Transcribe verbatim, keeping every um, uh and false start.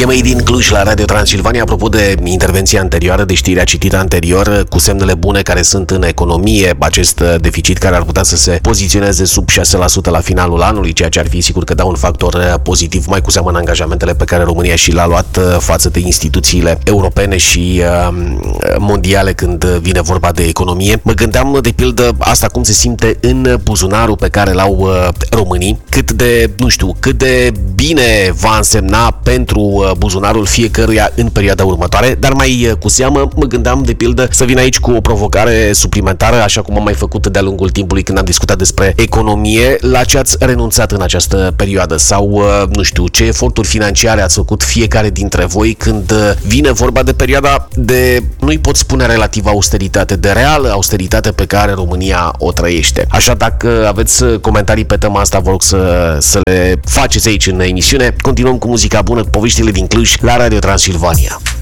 Femei din Cluj la Radio Transilvania. Apropo de intervenția anterioară, de știrea citită anterior, cu semnele bune care sunt în economie, acest deficit care ar putea să se poziționeze sub șase la sută la finalul anului, ceea ce ar fi sigur că da un factor pozitiv, mai cu seamă în angajamentele pe care România și le-a luat față de instituțiile europene și uh, mondiale când vine vorba de economie. Mă gândeam, de pildă, asta cum se simte în buzunarul pe care l-au uh, românii, cât de, nu știu, cât de bine va însemna pentru buzunarul fiecăruia în perioada următoare, dar mai cu seamă mă gândeam, de pildă, să vin aici cu o provocare suplimentară, așa cum am mai făcut de-a lungul timpului când am discutat despre economie, la ce ați renunțat în această perioadă sau, nu știu, ce eforturi financiare ați făcut fiecare dintre voi când vine vorba de perioada de, nu-i pot spune relativ austeritate, de reală austeritate pe care România o trăiește. Așa, dacă aveți comentarii pe tema asta, vă rog să, să le faceți aici în emisiune. Continuăm cu muzica bună, cu poveștile din Cluj la Radio Transilvania.